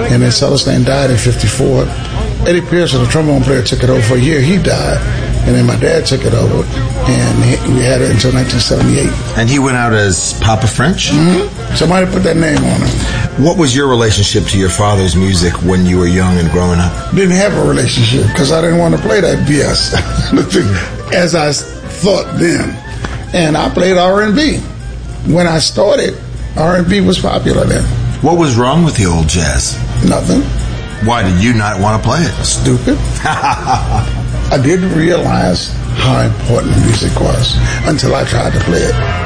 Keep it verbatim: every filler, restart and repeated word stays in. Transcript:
And then Celestine died in fifty-four. Eddie Pearson, the trombone player, took it over for a year. He died. And then my dad took it over, and he, we had it until nineteen seventy-eight. And he went out as Papa French? Mm-hmm. Somebody put that name on him. What was your relationship to your father's music when you were young and growing up? Didn't have a relationship because I didn't want to play that B S as I thought then. And I played R and B. When I started, R and B was popular then. What was wrong with the old jazz? Nothing. Why did you not want to play it? Stupid. I didn't realize how important music was until I tried to play it.